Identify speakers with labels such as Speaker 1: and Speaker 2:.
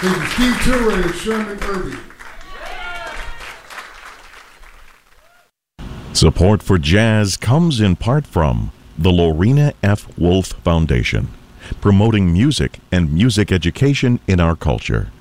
Speaker 1: Thank you, Steve Tilray and Sherman Irby.
Speaker 2: Support for jazz comes in part from the Lorena F. Wolf Foundation, promoting music and music education in our culture.